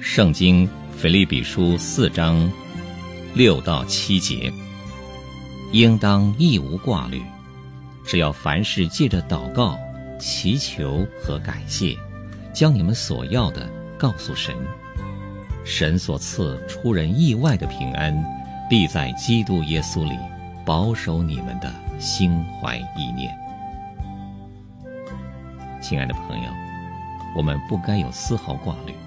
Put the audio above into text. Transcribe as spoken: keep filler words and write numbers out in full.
圣经腓立比书四章六到七节，应当一无挂虑，只要凡事借着祷告、祈求和感谢，将你们所要的告诉神。神所赐出人意外的平安，必在基督耶稣里保守你们的心怀意念。亲爱的朋友，我们不该有丝毫挂虑，